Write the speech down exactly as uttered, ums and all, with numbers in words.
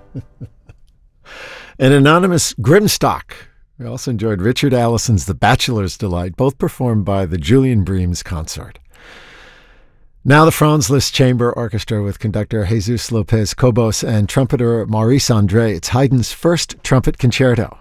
An anonymous Grimstock. We also enjoyed Richard Allison's The Bachelor's Delight, both performed by the Julian Breams Consort. Now the Franz Liszt Chamber Orchestra with conductor Jesus Lopez Cobos and trumpeter Maurice André. It's Haydn's first trumpet concerto.